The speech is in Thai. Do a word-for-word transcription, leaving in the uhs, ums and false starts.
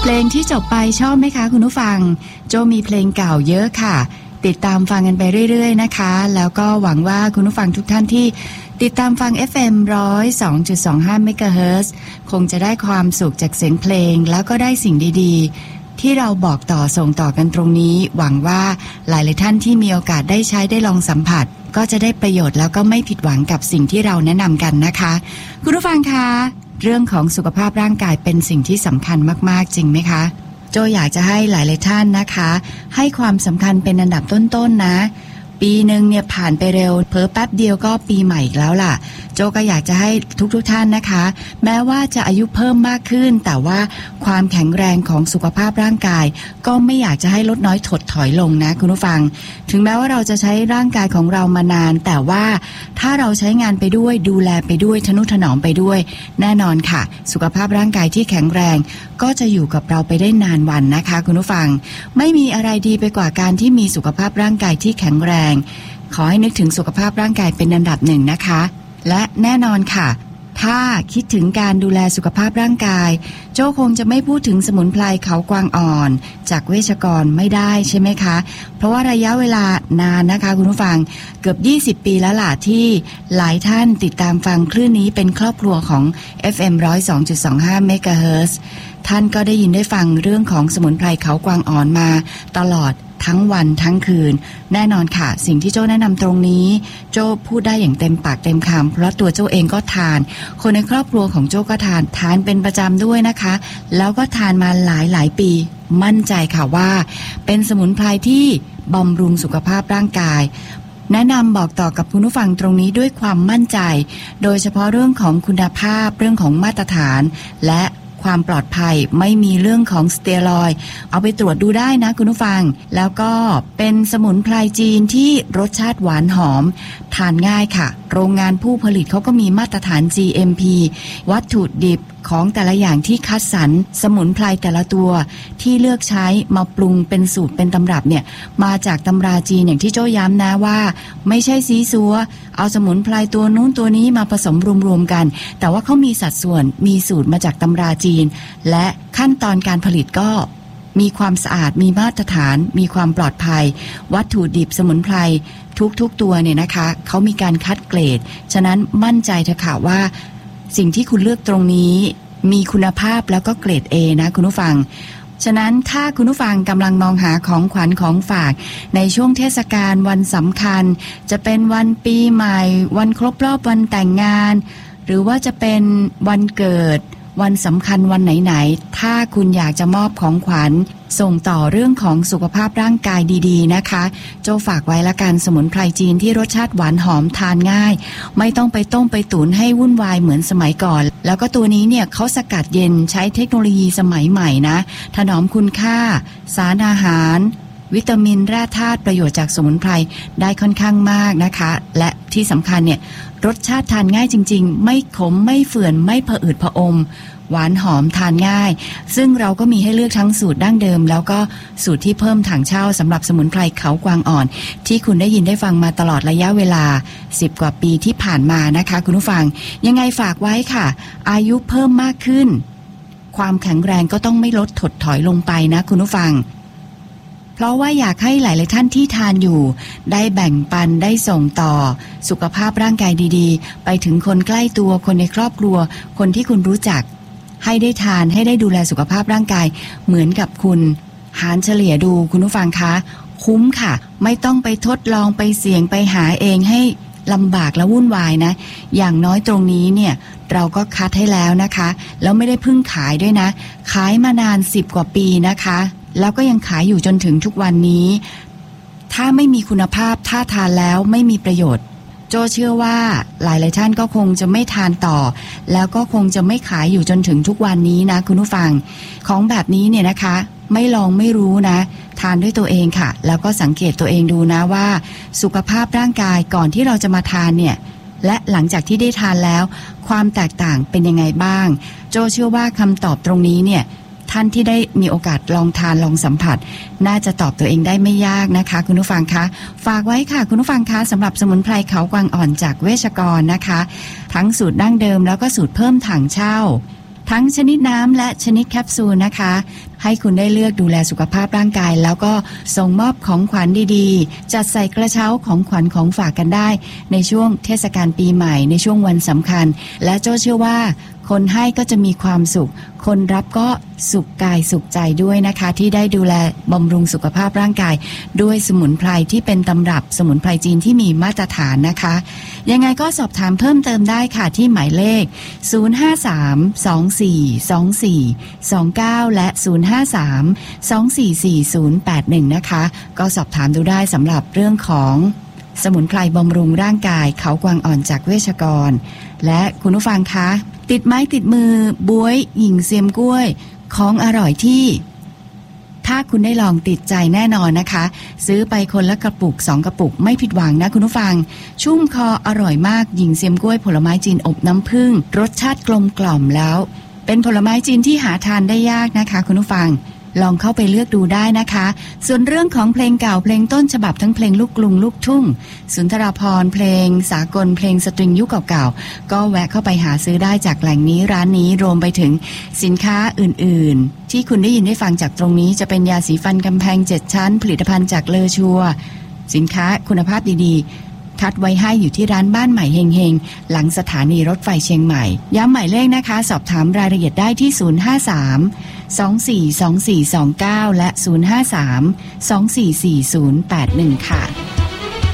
เพลงที่จบไปชอบไหมคะคุณผู้ฟังโจมีเพลงเก่าเยอะค่ะติดตามฟังกันไปเรื่อยๆนะคะแล้วก็หวังว่าคุณผู้ฟังทุกท่านที่ติดตามฟัง เอฟ เอ็ม หนึ่งศูนย์สองจุดสองห้า เมกะเฮิรตซ์คงจะได้ความสุขจากเสียงเพลงแล้วก็ได้สิ่งดีๆที่เราบอกต่อส่งต่อกันตรงนี้หวังว่าหลายๆท่านที่มีโอกาสได้ใช้ได้ลองสัมผัสก็จะได้ประโยชน์แล้วก็ไม่ผิดหวังกับสิ่งที่เราแนะนำกันนะคะคุณผู้ฟังคะเรื่องของสุขภาพร่างกายเป็นสิ่งที่สำคัญมากๆจริงไหมคะโจอยากจะให้หลายๆท่านนะคะให้ความสำคัญเป็นอันดับต้นๆนะปีหนึ่งเนี่ยผ่านไปเร็วเผลอแป๊บเดียวก็ปีใหม่อีกแล้วล่ะโจก็อยากจะให้ทุกๆท่านนะคะแม้ว่าจะอายุเพิ่มมากขึ้นแต่ว่าความแข็งแรงของสุขภาพร่างกายก็ไม่อยากจะให้ลดน้อยถดถอยลงนะคุณผู้ฟังถึงแม้ว่าเราจะใช้ร่างกายของเรามานานแต่ว่าถ้าเราใช้งานไปด้วยดูแลไปด้วยทนุถนอมไปด้วยแน่นอนค่ะสุขภาพร่างกายที่แข็งแรงก็จะอยู่กับเราไปได้นานวันนะคะคุณผู้ฟังไม่มีอะไรดีไปกว่าการที่มีสุขภาพร่างกายที่แข็งแรงขอให้นึกถึงสุขภาพร่างกายเป็นอันดับหนึ่งนะคะและแน่นอนค่ะถ้าคิดถึงการดูแลสุขภาพร่างกายโจ้คงจะไม่พูดถึงสมุนไพรเขากวางอ่อนจากเวชกรไม่ได้ใช่ไหมคะเพราะว่าระยะเวลานานนะคะคุณผู้ฟังเกือบยี่สิบปีแล้วล่ะที่หลายท่านติดตามฟังคลื่นนี้เป็นครอบครัวของ เอฟ เอ็ม หนึ่งศูนย์สองจุดสองห้า เมกะเฮิรตซ์ท่านก็ได้ยินได้ฟังเรื่องของสมุนไพรเขากวางอ่อนมาตลอดทั้งวันทั้งคืนแน่นอนค่ะสิ่งที่โจ้แนะนำตรงนี้โจ้พูดได้อย่างเต็มปากเต็มคำเพราะตัวโจ้เองก็ทานคนในครอบครัวของโจ้ก็ทานทานเป็นประจำด้วยนะคะแล้วก็ทานมาหลายหลายปีมั่นใจค่ะว่าเป็นสมุนไพรที่บำรุงสุขภาพร่างกายแนะนำบอกต่อกับคุณผู้ฟังตรงนี้ด้วยความมั่นใจโดยเฉพาะเรื่องของคุณภาพเรื่องของมาตรฐานและความปลอดภัยไม่มีเรื่องของสเตียรอยด์เอาไปตรวจดูได้นะคุณผู้ฟังแล้วก็เป็นสมุนไพรจีนที่รสชาติหวานหอมทานง่ายค่ะโรงงานผู้ผลิตเขาก็มีมาตรฐาน จี เอ็ม พี วัตถุดิบของแต่ละอย่างที่คัดสรรสมุนไพรแต่ละตัวที่เลือกใช้มาปรุงเป็นสูตรเป็นตำรับเนี่ยมาจากตำราจีนอย่างที่โจ้ย้ำนะว่าไม่ใช่ซีซัวเอาสมุนไพรตัวนู้นตัวนี้มาผสมรวมๆกันแต่ว่าเขามีสัดส่วนมีสูตรมาจากตำราจีนและขั้นตอนการผลิตก็มีความสะอาดมีมาตรฐานมีความปลอดภัยวัตถุดิบสมุนไพรทุกๆตัวเนี่ยนะคะเขามีการคัดเกรดฉะนั้นมั่นใจเถอะค่ะว่าสิ่งที่คุณเลือกตรงนี้มีคุณภาพแล้วก็เกรด A นะคุณผู้ฟังฉะนั้นถ้าคุณผู้ฟังกำลังมองหาของขวัญของฝากในช่วงเทศกาลวันสำคัญจะเป็นวันปีใหม่วันครบรอบวันแต่งงานหรือว่าจะเป็นวันเกิดวันสำคัญวันไหนๆถ้าคุณอยากจะมอบของขวัญส่งต่อเรื่องของสุขภาพร่างกายดีๆนะคะโจฝากไว้ละกันสมุนไพรจีนที่รสชาติหวานหอมทานง่ายไม่ต้องไปต้มไปตุ๋นให้วุ่นวายเหมือนสมัยก่อนแล้วก็ตัวนี้เนี่ยเขาสกัดเย็นใช้เทคโนโลยีสมัยใหม่นะถนอมคุณค่าสารอาหารวิตามินแร่ธาตุประโยชน์จากสมุนไพรได้ค่อนข้างมากนะคะและที่สำคัญเนี่ยรสชาติทานง่ายจริงๆไม่ขมไม่เฝื่อนไม่ผะอืดผะอมหวานหอมทานง่ายซึ่งเราก็มีให้เลือกทั้งสูตรดั้งเดิมแล้วก็สูตรที่เพิ่มถังเช่าสำหรับสมุนไพรเขากวางอ่อนที่คุณได้ยินได้ฟังมาตลอดระยะเวลาสิบกว่าปีที่ผ่านมานะคะคุณผู้ฟังยังไงฝากไว้ค่ะอายุเพิ่มมากขึ้นความแข็งแรงก็ต้องไม่ลดถดถอยลงไปนะคุณผู้ฟังเพราะว่าอยากให้หลายๆท่านที่ทานอยู่ได้แบ่งปันได้ส่งต่อสุขภาพร่างกายดีๆไปถึงคนใกล้ตัวคนในครอบครัวคนที่คุณรู้จักให้ได้ทานให้ได้ดูแลสุขภาพร่างกายเหมือนกับคุณหารเฉลี่ยดูคุณผู้ฟังคะคุ้มค่ะไม่ต้องไปทดลองไปเสี่ยงไปหาเองให้ลำบากและวุ่นวายนะอย่างน้อยตรงนี้เนี่ยเราก็คัดให้แล้วนะคะแล้วไม่ได้เพิ่งขายด้วยนะขายมานานสิบกว่าปีนะคะแล้วก็ยังขายอยู่จนถึงทุกวันนี้ถ้าไม่มีคุณภาพถ้าทานแล้วไม่มีประโยชน์โจเชื่อว่าหลายๆท่านก็คงจะไม่ทานต่อแล้วก็คงจะไม่ขายอยู่จนถึงทุกวันนี้นะคุณผู้ฟังของแบบนี้เนี่ยนะคะไม่ลองไม่รู้นะทานด้วยตัวเองค่ะแล้วก็สังเกตตัวเองดูนะว่าสุขภาพร่างกายก่อนที่เราจะมาทานเนี่ยและหลังจากที่ได้ทานแล้วความแตกต่างเป็นยังไงบ้างโจเชื่อว่าคำตอบตรงนี้เนี่ยท่านที่ได้มีโอกาสลองทานลองสัมผัสน่าจะตอบตัวเองได้ไม่ยากนะคะคุณผู้ฟังคะฝากไว้ค่ะคุณผู้ฟังคะสำหรับสมุนไพรเขากวางอ่อนจากเวชกรนะคะทั้งสูตรดั้งเดิมแล้วก็สูตรเพิ่มถังเช่าทั้งชนิดน้ำและชนิดแคปซูลนะคะให้คุณได้เลือกดูแลสุขภาพร่างกายแล้วก็ส่งมอบของขวัญดีๆจัดใส่กระเช้าของขวัญของฝากกันได้ในช่วงเทศกาลปีใหม่ในช่วงวันสำคัญและโจ้เชื่อว่าคนให้ก็จะมีความสุขคนรับก็สุขกายสุขใจด้วยนะคะที่ได้ดูแลบำรุงสุขภาพร่างกายด้วยสมุนไพรที่เป็นตำรับสมุนไพรจีนที่มีมาตรฐานนะคะยังไงก็สอบถามเพิ่มเติมได้ค่ะที่หมายเลขศูนย์ ห้า สาม สอง สี่ สอง สี่ สอง เก้าและศูนย์ ห้า สาม สอง สี่ สี่ ศูนย์ แปด หนึ่งนะคะก็สอบถามดูได้สำหรับเรื่องของสมุนไพรบำรุงร่างกายเขากวางอ่อนจากเวชกรและคุณผู้ฟังคะติดไม้ติดมือบ๊วยหญิงเซียมกล้วยของอร่อยที่ถ้าคุณได้ลองติดใจแน่นอนนะคะซื้อไปคนละกระปุกสองกระปุกไม่ผิดหวังนะคุณผู้ฟังชุ่มคออร่อยมากหญิงเซียมกล้วยผลไม้จีนอบน้ำผึ้งรสชาติกลมกล่อมแล้วเป็นผลไม้จีนที่หาทานได้ยากนะคะคุณผู้ฟังลองเข้าไปเลือกดูได้นะคะส่วนเรื่องของเพลงเก่าเพลงต้นฉบับทั้งเพลงลูกกรุงลูกทุ่งสุนทรภรณ์เพลงสากลเพลงสตริงยุคเก่าๆก็แวะเข้าไปหาซื้อได้จากแหล่งนี้ร้านนี้รวมไปถึงสินค้าอื่นๆที่คุณได้ยินได้ฟังจากตรงนี้จะเป็นยาสีฟันกำแพงเจ็ดชั้นผลิตภัณฑ์จากเลอชัวสินค้าคุณภาพดีๆคัดไว้ให้อยู่ที่ร้านบ้านใหม่เฮงเฮงหลังสถานีรถไฟเชียงใหม่ย้ำหมายเลขนะคะสอบถามรายละเอียดได้ที่ศูนย์ ห้า สาม สอง สี่ สอง สี่ สอง เก้าและศูนย์ ห้า สาม สอง สี่ สี่ ศูนย์ แปด หนึ่งค่ะ